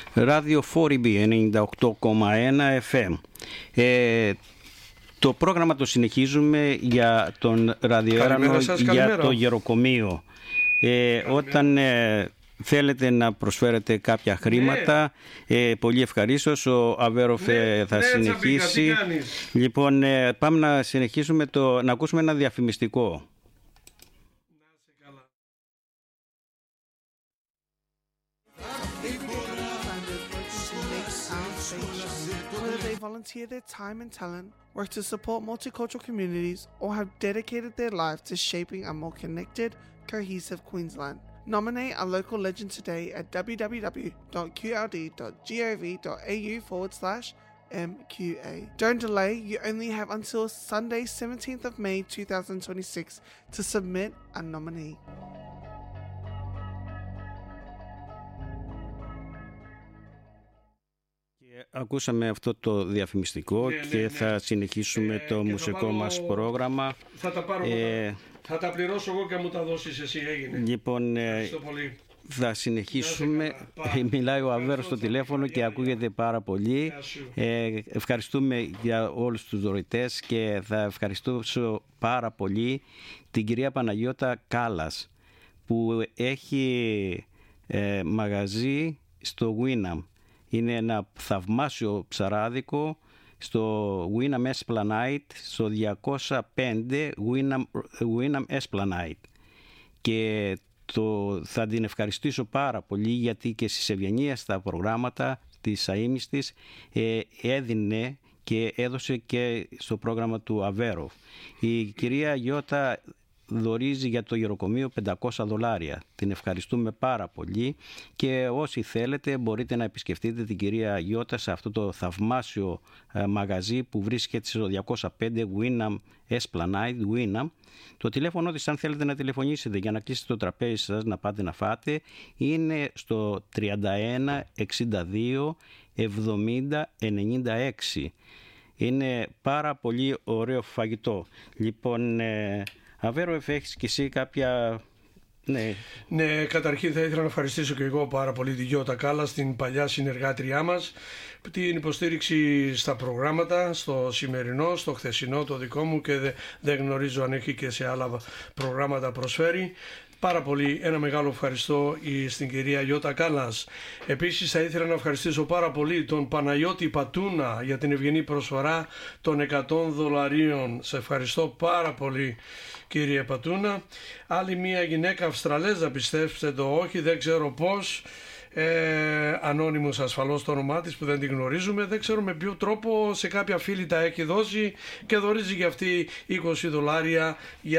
Ράδιο 4B 98,1 FM. Το πρόγραμμα το συνεχίζουμε για τον ραδιοέρανο για το γεροκομείο. Όταν θέλετε να προσφέρετε κάποια χρήματα, πολύ ευχαρίστως. Ο Αβέροφ θα συνεχίσει. Λοιπόν, πάμε να συνεχίσουμε να ακούσουμε ένα διαφημιστικό. Volunteer their time and talent, work to support multicultural communities, or have dedicated their life to shaping a more connected, cohesive Queensland. Nominate a local legend today at www.qld.gov.au/MQA. Don't delay, you only have until Sunday 17th of May 2026 to submit a nominee. Ακούσαμε αυτό το διαφημιστικό και θα συνεχίσουμε το μουσικό μας πρόγραμμα. Θα τα πάρω θα τα πληρώσω εγώ και μου τα δώσεις εσύ, έγινε. Λοιπόν, πολύ. Θα συνεχίσουμε. Μιλάει ο Αβέρος στο τηλέφωνο και ακούγεται πάρα πολύ. Ευχαριστούμε για όλους τους δωρητές και θα ευχαριστήσω πάρα πολύ την κυρία Παναγιώτα Κάλλας που έχει μαγαζί στο Winam. Είναι ένα θαυμάσιο ψαράδικο στο Winam Esplanade, στο 205 Winam Esplanade. Και θα την ευχαριστήσω πάρα πολύ γιατί και στις ευγενίες στα προγράμματα της ΑΕΜΙΣ της έδινε και έδωσε και στο πρόγραμμα του Αβέροφ. Η κυρία Γιώτα δωρίζει για το γεροκομείο $500. Την ευχαριστούμε πάρα πολύ και όσοι θέλετε μπορείτε να επισκεφτείτε την κυρία Γιώτα σε αυτό το θαυμάσιο μαγαζί που βρίσκεται στο 205 Winam Esplanade, Winam. Το τηλέφωνο της, αν θέλετε να τηλεφωνήσετε για να κλείσετε το τραπέζι σας, να πάτε να φάτε, είναι στο 31 62 70 96. Είναι πάρα πολύ ωραίο φαγητό. Λοιπόν, Αβέρο, έχεις και εσύ κάποια... Ναι, καταρχήν θα ήθελα να ευχαριστήσω και εγώ πάρα πολύ τη Γιώτα Κάλλα, την παλιά συνεργάτριά μας, την υποστήριξη στα προγράμματα, στο σημερινό, στο χθεσινό, το δικό μου, και δεν γνωρίζω αν έχει και σε άλλα προγράμματα προσφέρει. Πάρα πολύ ένα μεγάλο ευχαριστώ στην κυρία Γιώτα Κάλλας. Επίσης θα ήθελα να ευχαριστήσω πάρα πολύ τον Παναγιώτη Πατούνα για την ευγενή προσφορά των $100. Σε ευχαριστώ πάρα πολύ, κύριε Πατούνα. Άλλη μια γυναίκα Αυστραλέζα, πιστέψτε το όχι, δεν ξέρω πώς, ανώνυμος ασφαλώς το όνομά της που δεν την γνωρίζουμε, δεν ξέρω με ποιο τρόπο, σε κάποια φίλη τα έχει δώσει και δωρίζει για αυτή $20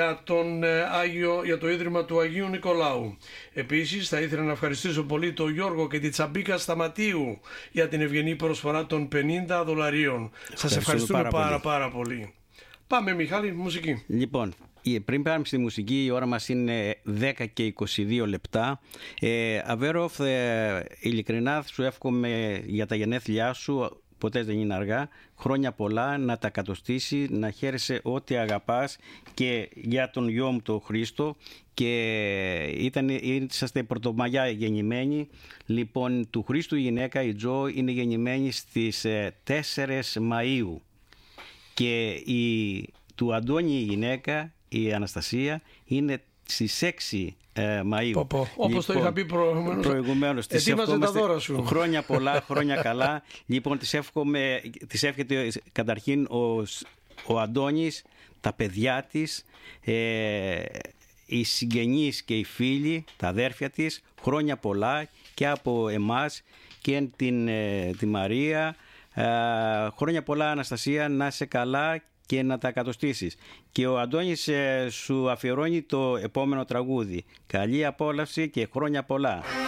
για το Ίδρυμα του Αγίου Νικολάου. Επίσης θα ήθελα να ευχαριστήσω πολύ τον Γιώργο και τη Τσαμπίκα Σταματίου για την ευγενή προσφορά των $50. Σας ευχαριστούμε πάρα πολύ. Πάμε, Μιχάλη, μουσική. Λοιπόν, πριν πάμε στη μουσική, η ώρα μας είναι 10 και 22 λεπτά. Αβέροφ, ειλικρινά σου εύχομαι για τα γενέθλιά σου, ποτέ δεν είναι αργά, χρόνια πολλά, να τα κατοστήσει, να χαίρεσαι ό,τι αγαπάς, και για τον γιο μου τον Χρήστο, και είσαστε πρωτομαγιά γεννημένοι. Λοιπόν, του Χρήστου η γυναίκα, η Τζο, είναι γεννημένη στις 4 Μαΐου και του Αντώνη η γυναίκα, η Αναστασία, είναι στις 6 Μαΐου. Όπως το είχα πει προηγουμένως. Ετοίμαζε τα δώρα σου. Χρόνια πολλά, χρόνια καλά. Λοιπόν, της εύχεται καταρχήν ο Αντώνης, τα παιδιά της, οι συγγενείς και οι φίλοι, τα αδέρφια της, χρόνια πολλά και από εμάς και τη Μαρία. Χρόνια πολλά, Αναστασία, να είσαι καλά και να τα κατοστήσεις. Και ο Αντώνης σου αφιερώνει το επόμενο τραγούδι. Καλή απόλαυση και χρόνια πολλά.